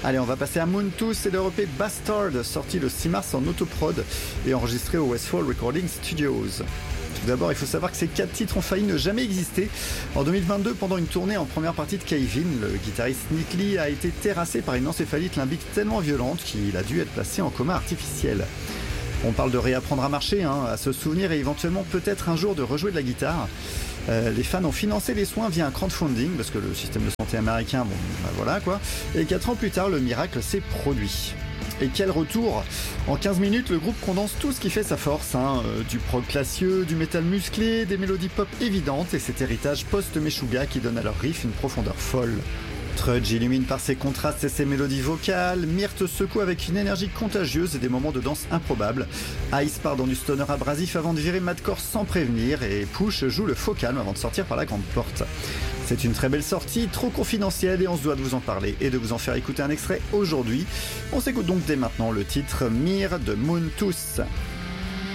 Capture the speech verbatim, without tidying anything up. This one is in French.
Allez, on va passer à Moon Tooth, c'est leur E P Bastard, sorti le six mars en autoprod et enregistré au Westfall Recording Studios. Tout d'abord, il faut savoir que ces quatre titres ont failli ne jamais exister. En deux mille vingt-deux, pendant une tournée en première partie de Kevin, le guitariste Nick Lee a été terrassé par une encéphalite limbique tellement violente qu'il a dû être placé en coma artificiel. On parle de réapprendre à marcher, hein, à se souvenir et éventuellement peut-être un jour de rejouer de la guitare. Euh, les fans ont financé les soins via un crowdfunding parce que le système de santé américain, bon, bah voilà quoi. Et quatre ans plus tard, le miracle s'est produit. Et quel retour! En quinze minutes, le groupe condense tout ce qui fait sa force, hein, euh, du prog classieux, du métal musclé, des mélodies pop évidentes et cet héritage post-Meshuggah qui donne à leur riff une profondeur folle. Trudge illumine par ses contrastes et ses mélodies vocales, Myrte secoue avec une énergie contagieuse et des moments de danse improbables. Ice part dans du stoner abrasif avant de virer Madcore sans prévenir et Push joue le faux calme avant de sortir par la grande porte. C'est une très belle sortie, trop confidentielle et on se doit de vous en parler et de vous en faire écouter un extrait aujourd'hui. On s'écoute donc dès maintenant le titre Mir de Moon Tooth.